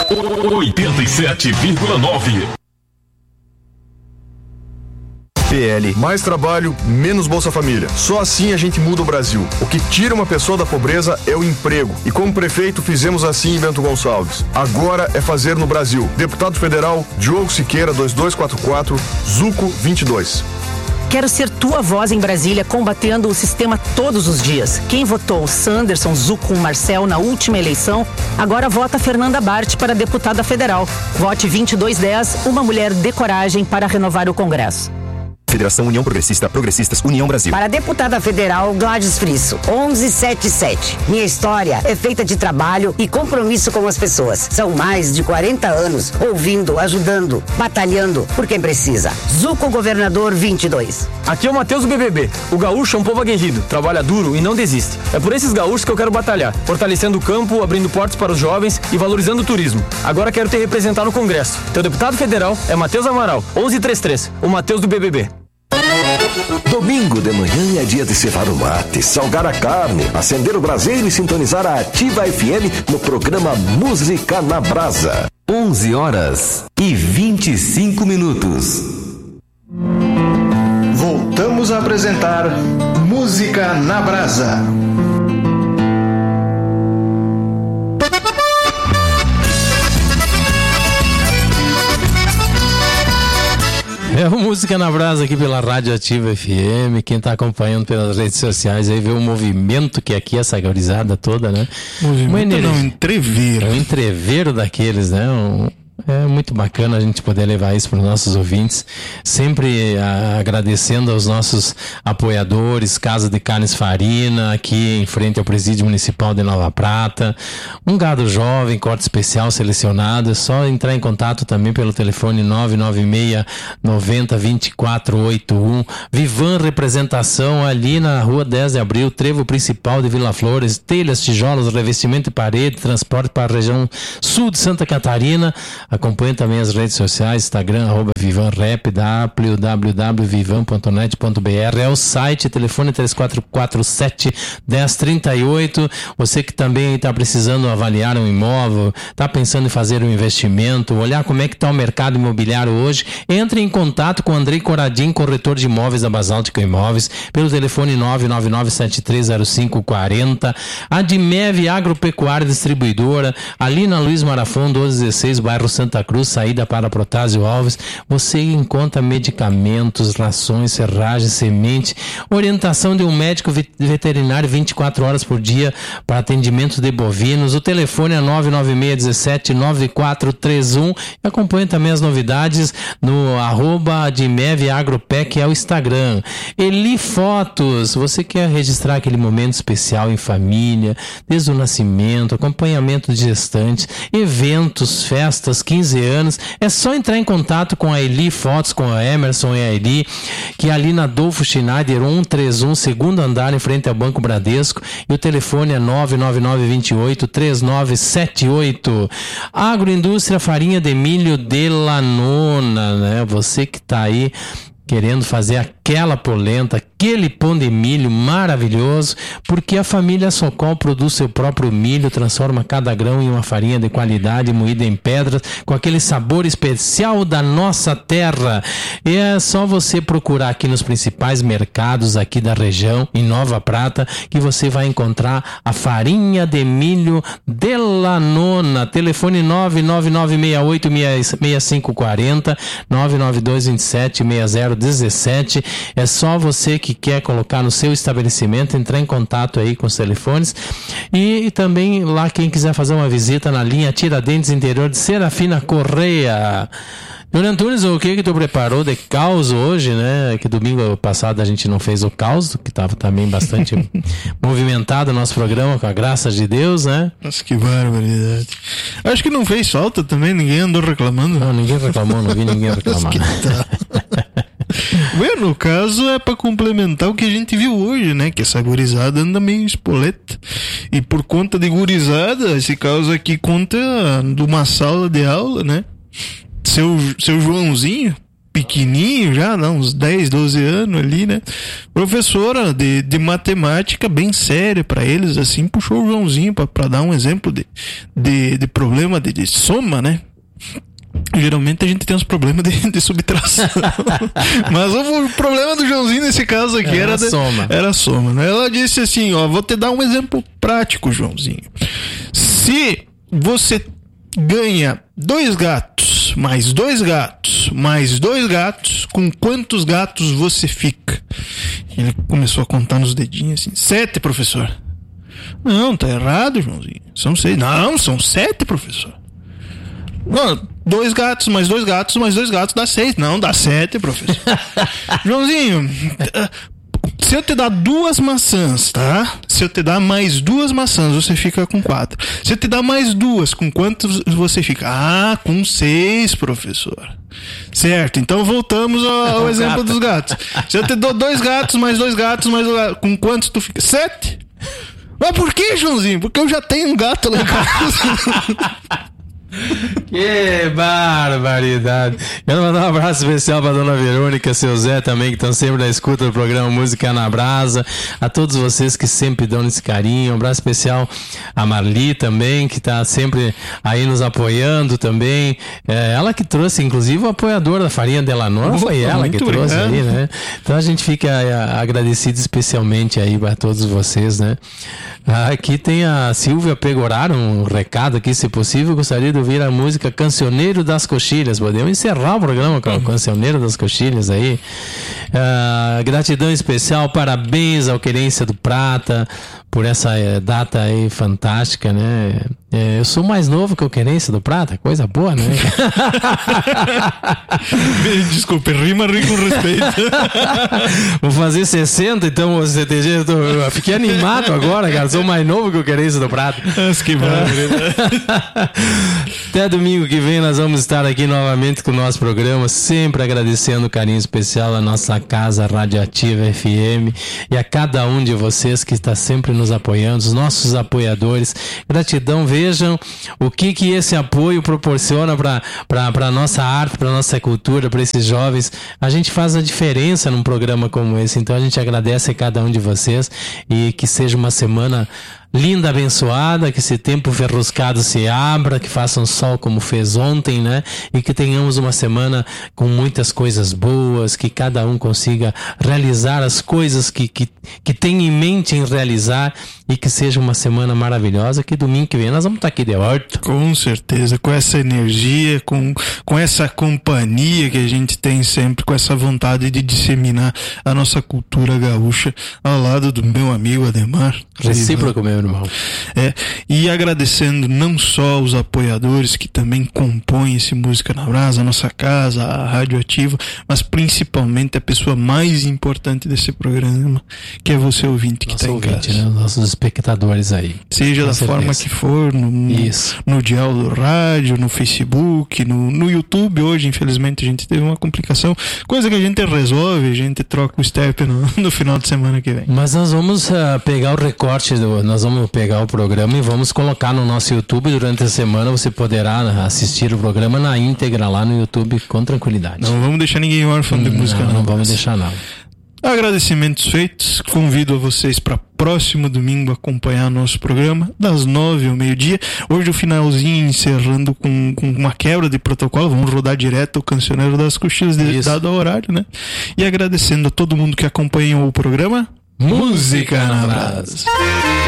87,9. PL, mais trabalho, menos Bolsa Família. Só assim a gente muda o Brasil. O que tira uma pessoa da pobreza é o emprego. E como prefeito fizemos assim em Bento Gonçalves. Agora é fazer no Brasil. Deputado Federal, Diogo Siqueira, 2244, Zuco 22. Quero ser tua voz em Brasília, combatendo o sistema todos os dias. Quem votou Sanderson, Zuco, Marcel na última eleição, agora vota Fernanda Bart para deputada federal. Vote 2210, uma mulher de coragem para renovar o Congresso. Federação União Progressista, Progressistas União Brasil. Para deputada federal, Gladys Frisso, 1177. Minha história é feita de trabalho e compromisso com as pessoas. São mais de 40 anos ouvindo, ajudando, batalhando por quem precisa. Zuco Governador 22. Aqui é o Matheus do BBB. O gaúcho é um povo aguerrido, trabalha duro e não desiste. É por esses gaúchos que eu quero batalhar, fortalecendo o campo, abrindo portas para os jovens e valorizando o turismo. Agora quero te representar no Congresso. Teu deputado federal é Matheus Amaral, 1133, o Matheus do BBB. Domingo de manhã é dia de cevar o mate, salgar a carne, acender o braseiro e sintonizar a Ativa FM no programa Música na Brasa. 11h25. Voltamos a apresentar Música na Brasa. É o Música na Brasa aqui pela Rádio Ativa FM. Quem está acompanhando pelas redes sociais aí vê o movimento que aqui essa gurizada toda, né? Movimento não, entreveiro. É um entreveiro daqueles, né? É muito bacana a gente poder levar isso para os nossos ouvintes, sempre agradecendo aos nossos apoiadores, Casa de Carnes Farina, aqui em frente ao Presídio Municipal de Nova Prata, um gado jovem, corte especial selecionado. É só entrar em contato também pelo telefone 996 90 2481. Vivan Representação ali na rua 10 de abril, trevo principal de Vila Flores, telhas, tijolos, revestimento de parede, transporte para a região sul de Santa Catarina. Acompanhe também as redes sociais, Instagram, @VivanRep, www.vivan.net.br, é o site, telefone 3447-1038. Você que também está precisando avaliar um imóvel, está pensando em fazer um investimento, olhar como é que está o mercado imobiliário hoje, entre em contato com o Andrei Coradim, corretor de imóveis da Basáltica Imóveis, pelo telefone 999730540. A Dimev Agropecuária Distribuidora, ali na Luiz Marafon, 1216, bairro Santa Cruz, saída para Protásio Alves. Você encontra medicamentos, rações, serragem, semente, orientação de um médico veterinário 24 horas por dia para atendimento de bovinos. O telefone é 996179431. E acompanhe também as novidades no @DimevAgropec, que é o Instagram. Eli Fotos, você quer registrar aquele momento especial em família, desde o nascimento, acompanhamento de gestantes, eventos, festas, 15 anos, é só entrar em contato com a Eli Fotos, com a Emerson e a Eli, que é ali na Adolfo Schneider 131, segundo andar, em frente ao Banco Bradesco, e o telefone é 99928-3978. Agroindústria Farinha de Milho de Lanona, né? Você que tá aí querendo fazer aquela polenta, aquele pão de milho maravilhoso, porque a família Socol produz seu próprio milho, transforma cada grão em uma farinha de qualidade, moída em pedras, com aquele sabor especial da nossa terra. E é só você procurar aqui nos principais mercados aqui da região, em Nova Prata, que você vai encontrar a farinha de milho de Lanona. Telefone 99968-6540, 99227-6017. É só você que quer colocar no seu estabelecimento, entrar em contato aí com os telefones. E também lá, quem quiser fazer uma visita na linha Tiradentes, interior de Serafina Correia. Júlio Antunes, o que tu preparou de caos hoje, né? Que domingo passado a gente não fez o caos, que estava também bastante movimentado o nosso programa, com a graça de Deus, né? Nossa, que barbaridade. Acho que não fez falta também, ninguém andou reclamando. Não, ninguém reclamou, não vi ninguém reclamar. Bueno, no caso é pra complementar o que a gente viu hoje, né? Que essa gurizada anda meio espoleta. E por conta de gurizada, esse caso aqui conta de uma sala de aula, né? Seu Joãozinho pequenininho já, uns 10, 12 anos ali, né? Professora de matemática bem séria pra eles, assim, puxou o Joãozinho pra dar um exemplo de problema de soma, né? Geralmente a gente tem uns problemas de subtração. Mas o problema do Joãozinho nesse caso aqui era soma, né? Ela disse assim, ó, vou te dar um exemplo prático, Joãozinho. Se você ganha 2 gatos, mais 2 gatos, mais 2 gatos, com quantos gatos você fica? Ele começou a contar nos dedinhos assim, 7, professor. Não, tá errado, Joãozinho. São 6. Não, são 7, professor. Não, 2 gatos, mais 2 gatos, mais 2 gatos dá 6. Não, dá 7, professor. Joãozinho, se eu te dar 2 maçãs, tá? Se eu te dar mais 2 maçãs, você fica com 4. Se eu te dar mais 2, com quantos você fica? Ah, com 6, professor. Certo, então voltamos ao exemplo dos gatos. Se eu te dou 2 gatos, mais 2 gatos, mais 2 gatos, com quantos tu fica? 7? Mas por que, Joãozinho? Porque eu já tenho um gato lá em casa. Que barbaridade. Quero mandar um abraço especial pra dona Verônica, seu Zé também, que estão sempre na escuta do programa Música na Brasa. A todos vocês que sempre dão esse carinho. Um abraço especial a Marli também, que tá sempre aí nos apoiando também. Ela que trouxe, inclusive, o apoiador da Farinha Delanor. Foi ela que trouxe aí, né? Então a gente fica agradecido especialmente aí pra todos vocês, né? Aqui tem a Silvia Pegoraro, um recado aqui, se possível, gostaria de ouvir a música Cancioneiro das Coxilhas. Podemos encerrar o programa com o Cancioneiro das Coxilhas aí. Gratidão especial, parabéns ao Querência do Prata por essa data aí fantástica, né? Eu sou mais novo que o Querência do Prata, coisa boa, né? Desculpe, rima com respeito. Vou fazer 60, então o CTG, eu fiquei animado agora, cara. Sou mais novo que o Querência do Prata. Que maravilha. Até domingo que vem nós vamos estar aqui novamente com o nosso programa, sempre agradecendo o carinho especial à nossa casa Radioativa FM e a cada um de vocês que está sempre nos apoiando, os nossos apoiadores. Gratidão, vejam o que esse apoio proporciona para a nossa arte, para a nossa cultura, para esses jovens. A gente faz a diferença num programa como esse, então a gente agradece a cada um de vocês e que seja uma semana linda, abençoada, que esse tempo ferruscado se abra, que faça um sol como fez ontem, né? E que tenhamos uma semana com muitas coisas boas, que cada um consiga realizar as coisas que tem em mente em realizar e que seja uma semana maravilhosa, que domingo que vem nós vamos estar aqui de volta. Com certeza, com essa energia, com essa companhia que a gente tem sempre, com essa vontade de disseminar a nossa cultura gaúcha ao lado do meu amigo Ademar. Recíproco, meu irmão. E agradecendo não só os apoiadores que também compõem esse Música na Brasa, a nossa casa, a Radioativa, mas principalmente a pessoa mais importante desse programa, que é você ouvinte que está em casa. Né? Nossos espectadores aí. Seja da forma que for, no dial do rádio, no Facebook, no YouTube. Hoje, infelizmente, a gente teve uma complicação, coisa que a gente resolve, a gente troca o step no final de semana que vem. Mas nós vamos pegar o recorte, nós vamos pegar o programa e vamos colocar no nosso YouTube. Durante a semana você poderá assistir o programa na íntegra lá no YouTube com tranquilidade. Não vamos deixar ninguém órfão de música. Não vamos deixar não. Agradecimentos feitos, convido a vocês para próximo domingo acompanhar nosso programa das 9 ao meio-dia. Hoje o finalzinho encerrando com uma quebra de protocolo, vamos rodar direto o Cancioneiro das Coxilhas dado ao horário, né? E agradecendo a todo mundo que acompanhou o programa Música na Brasa.